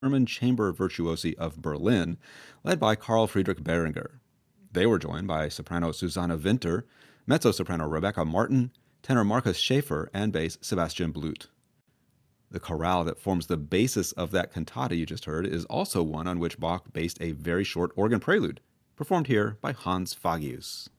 German chamber virtuosi of Berlin, led by Carl Friedrich Behringer. They were joined by soprano Susanne Winter, mezzo-soprano Rebecca Martin, tenor Marcus Schaefer, and bass Sebastian Blut. The chorale that forms the basis of that cantata you just heard is also one on which Bach based a very short organ prelude, performed here by Hans Fagius.